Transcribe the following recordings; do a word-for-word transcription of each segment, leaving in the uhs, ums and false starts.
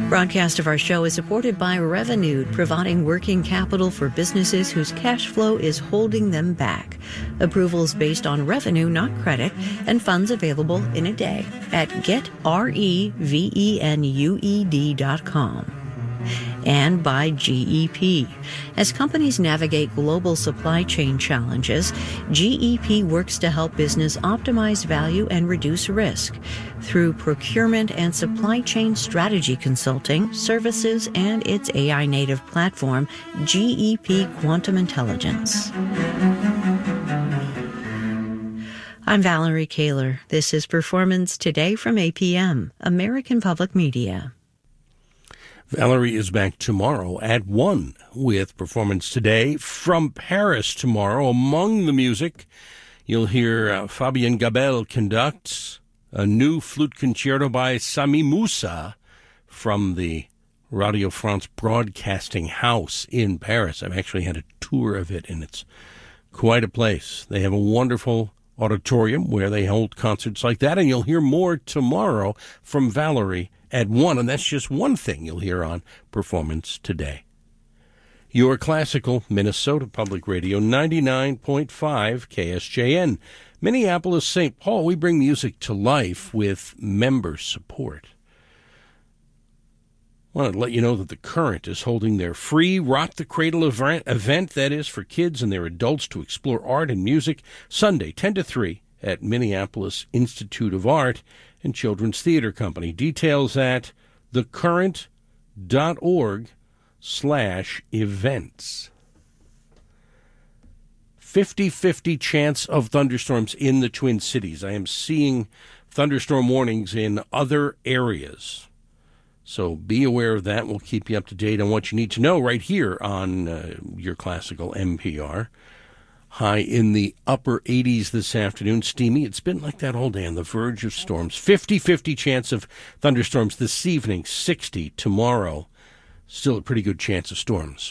Broadcast of our show is supported by Revenued, providing working capital for businesses whose cash flow is holding them back. Approvals based on revenue, not credit, and funds available in a day at get revenued dot com. And by G E P. As companies navigate global supply chain challenges, G E P works to help business optimize value and reduce risk through procurement and supply chain strategy consulting, services, and its A I-native platform, G E P Quantum Intelligence. I'm Valerie Kaler. This is Performance Today from A P M, American Public Media. Valerie is back tomorrow at one with Performance Today. From Paris tomorrow, among the music, you'll hear uh, Fabien Gabel conduct a new flute concerto by Sami Moussa from the Radio France Broadcasting House in Paris. I've actually had a tour of it, and it's quite a place. They have a wonderful auditorium where they hold concerts like that, and you'll hear more tomorrow from Valerie at one, and that's just one thing you'll hear on Performance Today. Your classical Minnesota Public Radio, ninety-nine point five K S J N. Minneapolis, Saint Paul, we bring music to life with member support. I want to let you know that The Current is holding their free Rock the Cradle event, event, that is for kids and their adults to explore art and music, Sunday, ten to three at Minneapolis Institute of Art and Children's Theater Company. Details at thecurrent.org slash events. fifty-fifty chance of thunderstorms in the Twin Cities. I am seeing thunderstorm warnings in other areas. So be aware of that. We'll keep you up to date on what you need to know right here on uh, your classical N P R. High in the upper eighties this afternoon. Steamy. It's been like that all day on the verge of storms. fifty-fifty chance of thunderstorms this evening. sixty tomorrow. Still a pretty good chance of storms.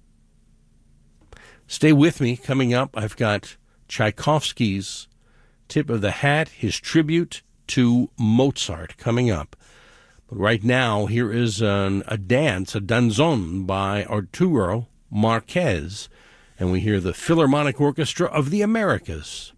Stay with me. Coming up, I've got Tchaikovsky's Tip of the Hat, his tribute to Mozart coming up. But right now, here is an, a dance, a danzón by Arturo Marquez. And we hear the Philharmonic Orchestra of the Americas.